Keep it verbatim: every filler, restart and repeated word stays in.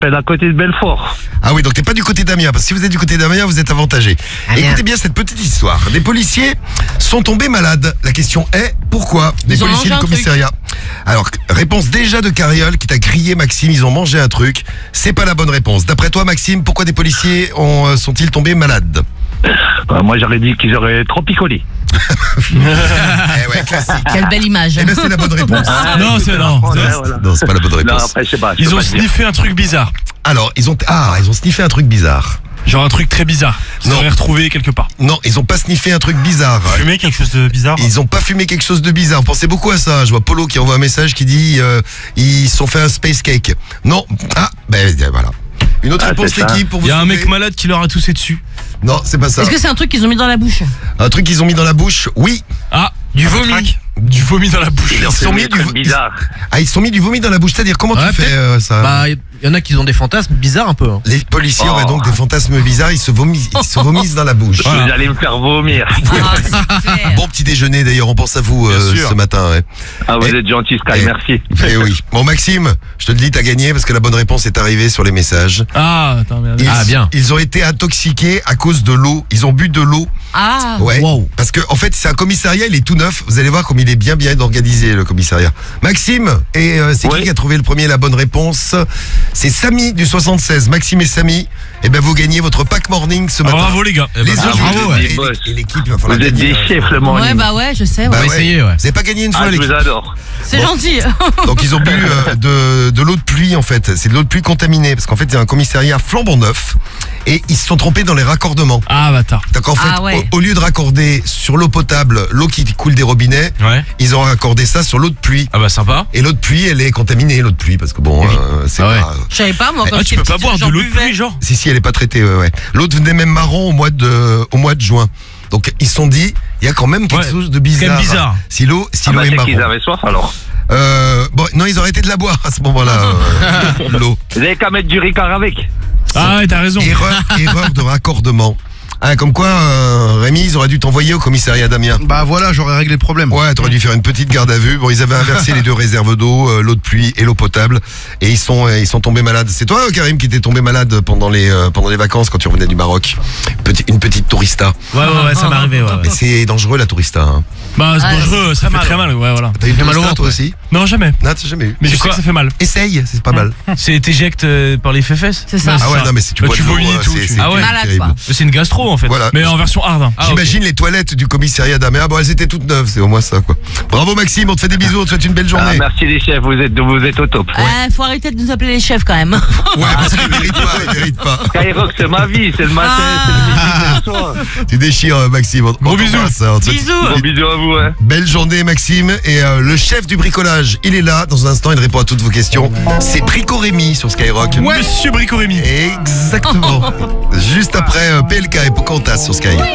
j'appelle à côté de Belfort. Ah oui, donc t'es pas du côté d'Amiens, parce que si vous êtes du côté d'Amiens, vous êtes avantagé. Ah, bien. Écoutez bien cette petite histoire. Des policiers sont tombés malades. La question est, pourquoi? Des Ils ont policiers mangé du un commissariat. Alors, réponse déjà de Carriole, qui t'a grillé, Maxime, ils ont mangé un truc. C'est pas la bonne réponse. D'après toi, Maxime, pourquoi des policiers ont, euh, sont-ils tombés malades? Euh, moi, j'aurais dit qu'ils auraient trop picolé. Eh ouais, classique. Quelle belle image. Eh ben, c'est la bonne réponse. Non, c'est non. Ouais, voilà. Non, c'est pas la bonne Non, réponse. après, je sais pas. je Ils peux ont pas te dire. sniffé un truc bizarre. Alors, ils ont, ah, ils ont sniffé un truc bizarre. Genre un truc très bizarre. Ils Non. auraient retrouvé quelque part. Non, ils ont pas sniffé un truc bizarre. Fumé quelque chose de bizarre. Ils ont pas fumé quelque chose de bizarre. Pensez beaucoup à ça. Je vois Polo qui envoie un message qui dit euh, ils se sont fait un space cake. Non. Ah, ben voilà. Une autre Ah, réponse c'est ça. l'équipe pour vous Il y a un sauver. mec malade qui leur a toussé dessus. Non, c'est pas ça. Est-ce que c'est un truc qu'ils ont mis dans la bouche? Un truc qu'ils ont mis dans la bouche. Oui. Ah, Du un vomi. trac. Du vomi dans la bouche. Ils se C'est sont mis des du trucs vo- bizarres. Ah, ils se sont mis du vomi dans la bouche. C'est-à-dire comment Ouais, tu fais peut-être. euh, ça Bah, il y en a qui ont des fantasmes bizarres un peu. hein. Les policiers Oh. auraient donc des fantasmes bizarres. Ils se vomissent, ils se vomissent dans la bouche. Voilà. Vous allez me faire vomir. Ah, c'est clair. Bon petit déjeuner d'ailleurs. On pense à vous Bien euh, sûr. ce matin. Ouais. Ah, vous Eh. êtes gentil, Sky, Eh. merci. Eh oui. Bon Maxime, je te le dis, t'as gagné parce que la bonne réponse est arrivée sur les messages. Ah, attends, merde. Ils, Ah, bien. Ils ont été intoxiqués à cause de l'eau. Ils ont bu de l'eau. Ah, Ouais. Wow. Parce que en fait, c'est un commissariat, il est tout neuf. Vous allez voir comme il est bien bien organisé le commissariat. Maxime, et euh, c'est Oui. qui qui a trouvé le premier la bonne réponse? C'est Samy du soixante-seize. Maxime et Samy, et ben vous gagnez votre pack morning ce Ah, matin. bravo les gars. Les ben, autres, bravo, et- ouais. et, boss. et l'équipe, il va falloir Vous êtes gagner. des chefs, le morning. ouais, bah ouais, je sais. Bah Ouais. On va essayer, ouais. Vous avez pas gagné une fois Ah, je l'équipe. vous adore. C'est Bon. gentil. Donc ils ont bu euh, de, de l'eau de pluie en fait. C'est de l'eau de pluie contaminée parce qu'en fait c'est un commissariat flambant neuf et ils se sont trompés dans les raccordements. Ah, bâtard. Donc en fait, Ah ouais. au, au lieu de raccorder sur l'eau potable, l'eau qui coule des robinets, Ouais. ils ont raccordé ça sur l'eau de pluie. Ah bah sympa. Et l'eau de pluie, elle est contaminée, l'eau de pluie, parce que bon, euh, c'est Ah ouais. pas... Je savais pas, moi, quand Ah, tu j'étais peux pas petite, boire de j'en l'eau de buvais. pluie, genre. Si, si, elle est pas traitée, ouais, ouais. L'eau devenait même marron au mois de, au mois de juin. Donc ils se sont dit, il y a quand même quelque Ouais, chose de c'est bizarre. quand même bizarre. Si l'eau, si Ah, l'eau bah, est c'est marron. qu'ils avaient soif, alors. Euh, bon, non, ils ont arrêté de la boire à ce moment-là, euh, l'eau. Vous avez qu'à mettre du Ricard avec. Ah ouais, t'as raison. Erreur, erreur de raccordement. Ah, comme quoi, euh, Rémi, ils auraient dû t'envoyer au commissariat d'Amiens. Bah voilà, j'aurais réglé le problème. Ouais, t'aurais dû faire une petite garde à vue. Bon, ils avaient inversé les deux réserves d'eau, euh, l'eau de pluie et l'eau potable, et ils sont, euh, ils sont tombés malades. C'est toi, euh, Karim, qui t'es tombé malade pendant les, euh, pendant les vacances quand tu revenais du Maroc. Petit, une petite tourista. Ouais, ouais, ouais, ça m'est arrivé, ouais. ouais. Mais c'est dangereux la tourista. Hein. Bah, c'est Ah, dangereux, ça fait très mal, ouais, voilà. T'as eu fait mal au tourista, ventre, toi ouais. aussi? Non, jamais. Non, t'as jamais eu. Mais C'est je sais quoi que ça fait mal. Essaye, c'est pas mal. C'est t'éjectes euh, par les fesses. C'est ça. Bah, Ah ouais, non, mais si tu Bah, bois tu de l'eau, vomis et euh, tout. c'est- tu- c'est Ah ouais. Malade, terrible. quoi. Mais c'est une gastro en fait. Voilà. Mais en version hard. hein. Ah, ok. J'imagine les toilettes du commissariat d'Amiens. Ah, bon, elles étaient toutes neuves, c'est au moins ça, quoi. Bravo Maxime, on te fait des bisous, on te souhaite une belle Ah, journée. merci les chefs, vous êtes, vous êtes au top. Euh, faut arrêter de nous appeler les chefs quand même. Ouais, parce qu'ils méritent pas, ils méritent pas. Skyrock, c'est ma vie, c'est le matin, Ah. c'est le midi, c'est le soir. Tu déchires, euh, Maxime. On- Gros on bisous. t'embrasse, hein, on te souhaite Bisous. Bon bisous à vous, hein. Belle journée Maxime. Et euh, le chef du bricolage, il est là. Dans un instant, il répond à toutes vos questions. C'est Brico Rémi sur Skyrock. Monsieur Brico Rémi. Exactement. Juste après euh, P L K et Pocahontas sur Sky.